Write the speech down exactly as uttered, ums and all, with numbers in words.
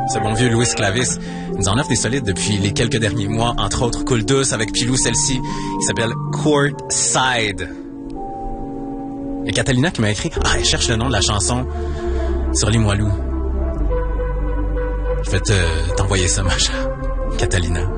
Ce bon vieux Louis Clavis nous en offre des solides depuis les quelques derniers mois, entre autres Cool Douce avec Pilou, celle-ci, qui s'appelle Courtside. Et Catalina qui m'a écrit, ah, elle cherche le nom de la chanson sur les Moilous. Je vais te, t'envoyer ça, ma chère Catalina.